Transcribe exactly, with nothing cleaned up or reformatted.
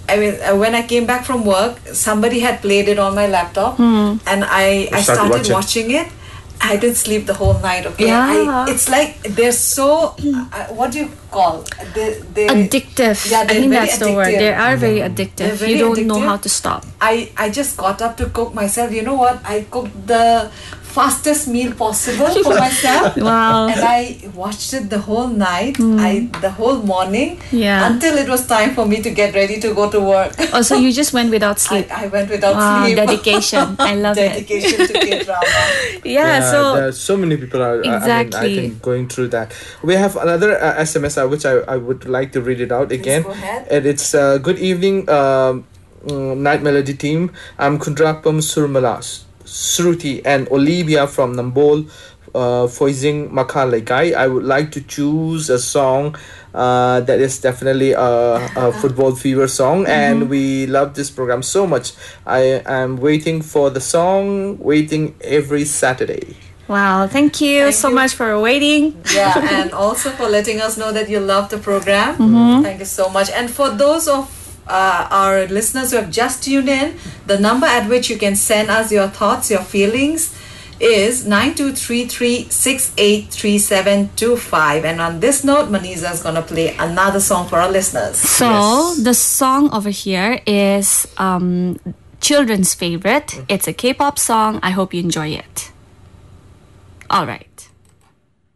I mean, uh, when I came back from work, somebody had played it on my laptop, Hmm. and I, I Started started watching. watching it. I didn't sleep the whole night. Okay, Yeah. I, it's like they're so uh, what do you call they they Addictive. Yeah, I they're think very that's the word. addictive. They are very They're addictive. very You don't know addictive. how to stop. I I just got up to cook myself. You know what? I cooked the fastest meal possible for myself. Wow. And I watched it the whole night. I the whole morning. Yeah. Until it was time for me to get ready to go to work. Oh, so you just went without I, sleep. I went without Wow, sleep. dedication. I love it. Dedication to K-drama. Yeah, so there are so many people are. I- I, mean, I Exactly. think going through that. We have another uh, S M S uh, which I, I would like to read it out again. go ahead. And it's uh, good evening, um, mm, Night Melody team. I'm Kundrapam Surmalas, Sruti, and Olivia from Nambol, uh, Foizing Makalegai. I would like to choose a song uh, that is definitely a, a football fever song, and we love this program so much. I am waiting for the song, waiting every Saturday. wow, thank you Thank so you. much for waiting. Yeah, and also for letting us know that you love the program. Mm-hmm. Thank you so much. And for those of uh, our listeners who have just tuned in, the number at which you can send us your thoughts, your feelings is nine two three three six eight three seven two five. And on this note, Maniza is going to play another song for our listeners. So Yes. the song over here is um, children's favorite. It's a K-pop song. I hope you enjoy it. All right.